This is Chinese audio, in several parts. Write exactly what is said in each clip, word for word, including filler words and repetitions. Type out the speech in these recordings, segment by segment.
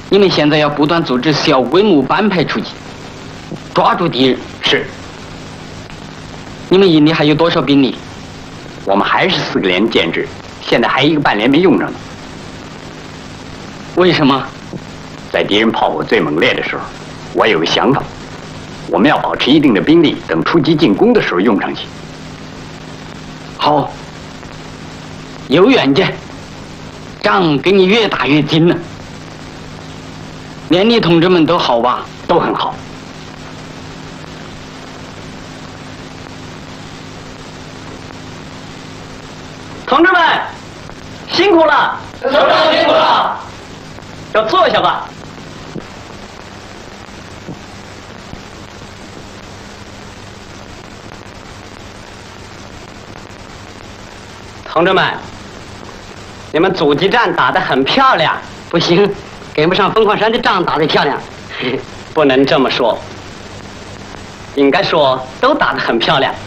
你们现在要不断组织小规模班派出击，抓住敌人。 是。 你们营里还有多少兵力？ 我们还是四个连建制，现在还一个半连没用上呢。 为什么？ 在敌人炮火最猛烈的时候，我有个想法，我们要保持一定的兵力，等出击进攻的时候用上去。 好，有远见，仗给你越打越精了。连里同志们都好吧？ 都很好。 同志们，辛苦了！首长辛苦了！要坐下吧。同志们，你们阻击战打得很漂亮。 不行，跟不上凤凰山的仗打得漂亮。 不能这么说，应该说都打得很漂亮。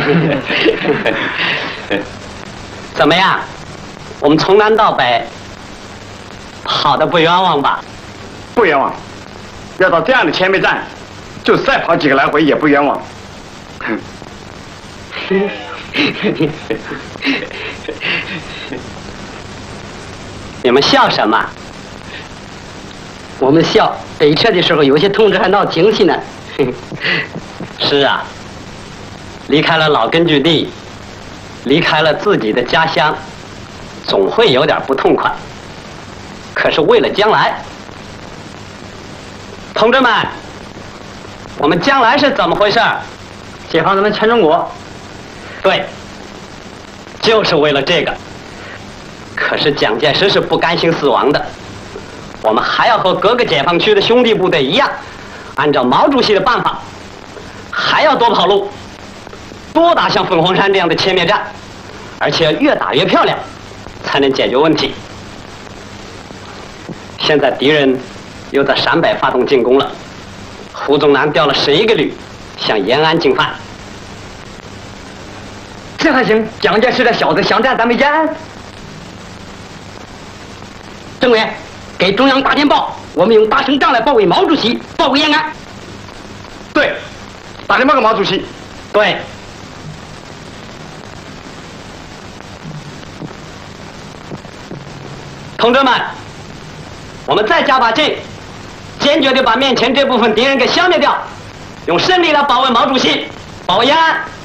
怎么样？我们从南到北跑得不冤枉吧？ 不冤枉。要到这样的前备战，就再跑几个来回也不冤枉。 你们笑什么？ 我们笑北撤的时候，有些同志还闹情绪呢。 是啊，离开了老根据地，离开了自己的家乡，总会有点不痛快。可是为了将来，同志们，我们将来是怎么回事？ 解放咱们全中国。 对，就是为了这个。可是蒋介石是不甘心死亡的，我们还要和各个解放区的兄弟部队一样，按照毛主席的办法，还要多跑路，多打像凤凰山这样的歼灭战，而且越打越漂亮，才能解决问题。现在敌人又在陕北发动进攻了，胡宗南调了十一个旅向延安进犯。 这还行，蒋介石的小子想战咱们延安。政委，给中央打电报，我们用大胜仗来保卫毛主席，保卫延安。 对，打电报给毛主席。 对。同志们，我们再加把劲，坚决地把面前这部分敌人给消灭掉，用胜利来保卫毛主席，保卫延安。